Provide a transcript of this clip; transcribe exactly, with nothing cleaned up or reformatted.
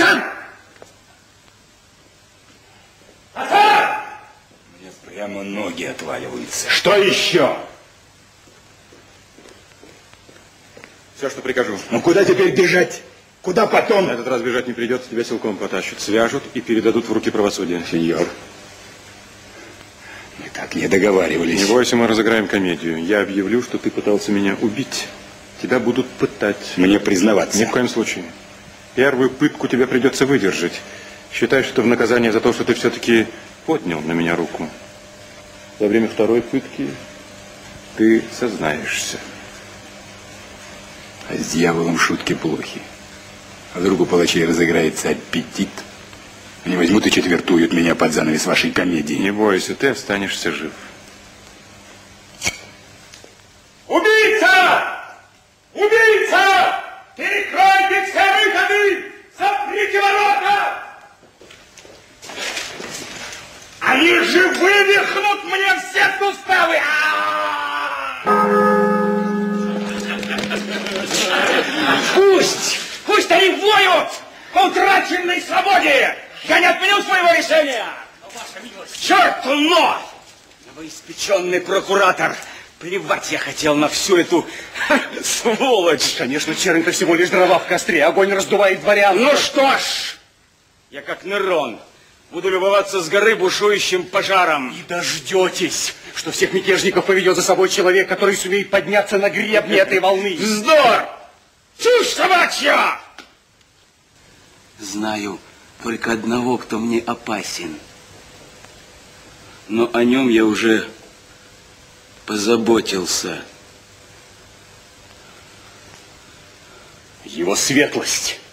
Асан! Асан! Мне прямо ноги отваливаются. Что еще? Все, что прикажу. Ну куда теперь бежать? Куда потом? На этот раз бежать не придется, тебя силком потащат, свяжут и передадут в руки правосудия. Сеньор, мы так не договаривались. Не бойся, мы разыграем комедию. Я объявлю, что ты пытался меня убить. Тебя будут пытать. Мне признаваться? Ни в коем случае. Первую пытку тебе придется выдержать. Считай, что в наказание за то, что ты все-таки поднял на меня руку. Во время второй пытки ты сознаешься. А с дьяволом шутки плохи. А вдруг у палачей разыграется аппетит? Они возьмут и четвертуют меня под занавес вашей комедии. Не бойся, ты останешься жив. Убийца! Убийца! Перекройте все выходы! Заприте ворота! Они же вывихнут мне все суставы! Пусть! Пусть они воют по утраченной свободе! Я не отменю своего решения! К черту но! Новоиспеченный прокуратор! Плевать я хотел на всю эту сволочь! Конечно, чернь-то всего лишь дрова в костре, огонь раздувает дворян. Ну что ж, я как Нерон буду любоваться с горы бушующим пожаром. И дождетесь, что всех мятежников поведет за собой человек, который сумеет подняться на гребне этой волны. Вздор! Чушь собачья! Знаю только одного, кто мне опасен. Но о нем я уже позаботился. Его светлость.